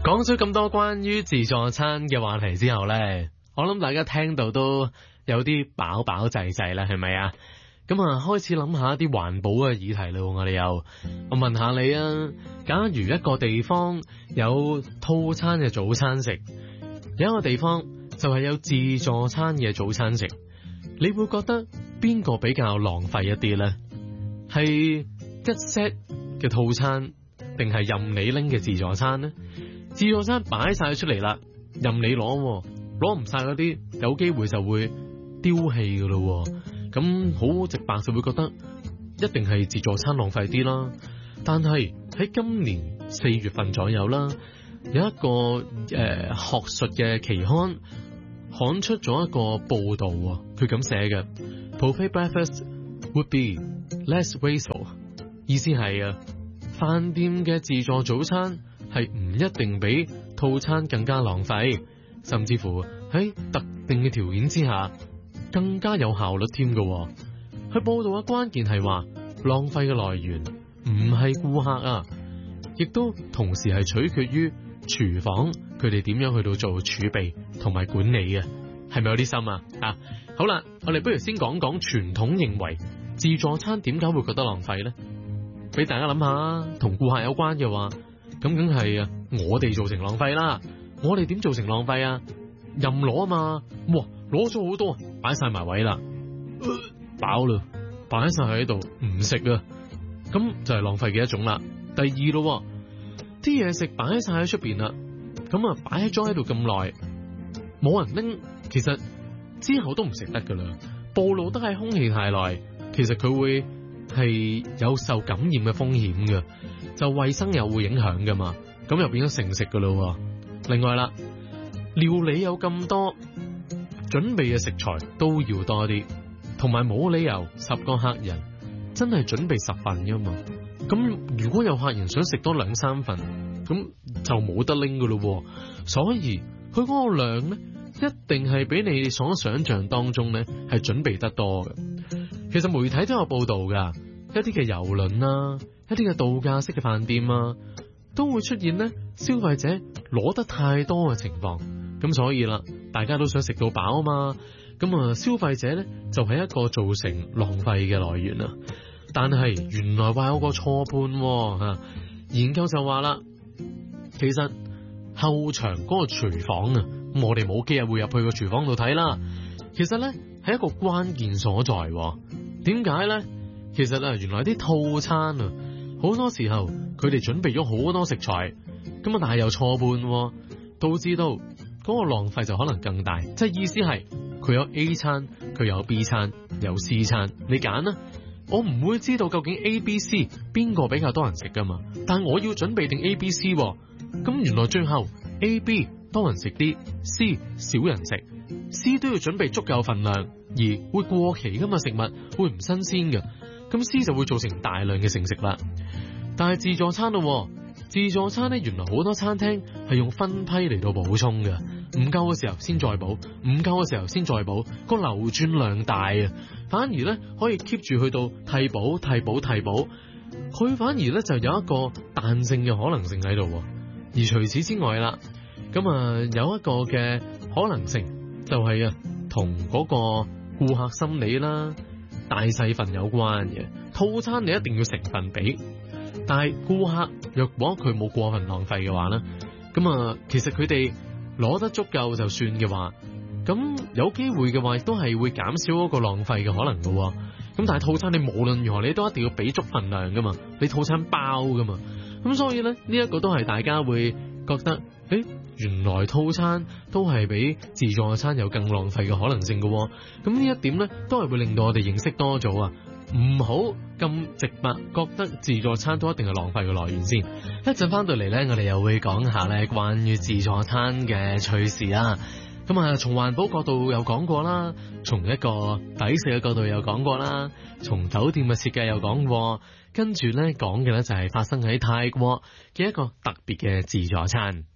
講咗咁多關於自助餐嘅話題之後呢，我諗大家聽到都有啲飽飽滯滯啦，係咪啊？咁啊，開始諗下一啲環保嘅議題咯。我問下你啊，假如一個地方有套餐嘅早餐食，有一個地方就係有自助餐嘅早餐食，你會覺得邊個比較浪費一啲呢？係一 set 嘅套餐，定係任你拎嘅自助餐呢？自助餐擺晒出嚟啦，任你攞唔晒嗰啲，有機會就會丟棄噶咯。咁好直白就會覺得一定係自助餐浪費啲啦。但係喺今年4月份左右啦，有一個學術嘅期刊刊出咗一個報道，佢咁寫嘅 ：Buffet breakfast would be less wasteful。意思係飯店嘅自助早餐係唔一定比套餐更加浪費，甚至乎喺特定嘅條件之下更加有效率添嘅。佢報道嘅關鍵係話，浪費嘅來源唔係顧客啊，亦都同時係取決於廚房佢哋點樣去到做儲備同埋管理嘅，係咪有啲深啊？好啦，我哋不如先講講傳統認為自助餐點解會覺得浪費呢？俾大家諗下，同顧客有關嘅話，咁梗係我哋造成浪費啦。我哋點造成浪費啊？任攞啊嘛，哇，攞咗好多，擺晒埋位啦，飽啦，擺晒喺度唔食啊，咁就係浪費嘅一種啦。第二咯，啲嘢食擺晒喺出邊啦，咁啊擺咗喺度咁耐，冇人拎，其實之後都唔食得噶啦，暴露得喺空氣太耐，其實佢會係有受感染嘅風險嘅，就衛生又會影響噶嘛，咁又變咗剩食噶咯。另外啦，料理有咁多，準備嘅食材都要多啲，同埋冇理由10個客人真係準備10份噶嘛。咁如果有客人想食多2-3份，咁就冇得拎噶咯。所以佢嗰個量呢，一定係比你所想象當中呢係準備得多嘅。其實媒體都有報道噶，一啲嘅郵輪啊，一啲嘅度假式嘅飯店啊，都會出現呢消費者攞得太多嘅情況。咁所以啦，大家都想食到飽啊嘛，咁消費者呢就係一個造成浪費嘅來源啦。但係原來話有個錯判，研究就話啦，其實後場嗰個廚房啊，我哋冇幾日會入去個廚房度睇啦，其實呢係一個關鍵所在。點解呢？其實原來啲套餐啊，好多時候佢哋準備咗好多食材，咁但係又錯判，導致到嗰個浪費就可能更大。即係意思係佢有 A 餐，佢有 B 餐，有 C 餐，你揀啦。我唔會知道究竟 A、B、C 邊個比較多人食噶嘛，但我要準備定 A、B、C，咁原來最後 A、B 多人食啲，C 少人食，C 都要準備足夠份量，而會過期噶嘛，食物會唔新鮮嘅，咁 C 就會造成大量嘅剩食啦。但係自助餐咯，自助餐呢，原來好多餐廳係用分批嚟到補充嘅，唔夠嘅時候先再補，唔夠嘅時候先再補，個流轉量大啊，反而呢可以 keep 住去到替補，佢反而呢就有一個彈性嘅可能性喺度。而除此之外啦，咁有一個嘅可能性就係同嗰個顧客心理啦、大細份有關嘅。套餐你一定要成份俾，但係顧客若果佢冇過分浪費嘅話呢，咁其實佢哋攞得足夠就算嘅話，咁有機會嘅話亦都係會減少嗰個浪費嘅可能嘅。咁但係套餐你無論如何你都一定要俾足份量噶嘛，你套餐包噶嘛，咁所以呢，呢一個都係大家會覺得原來套餐都係比自助餐有更浪費嘅可能性嘅。咁呢一點呢，都係會令到我哋認識多咗啊，唔好咁直白覺得自助餐都一定係浪費嘅來源先。一陣翻到嚟呢，我哋又會講下呢關於自助餐嘅趣事啦。咁從環保角度有講過啦，從一個抵食嘅角度有講過啦，從酒店嘅設計有講過，跟住呢講嘅呢就係發生喺泰國嘅一個特別嘅自助餐。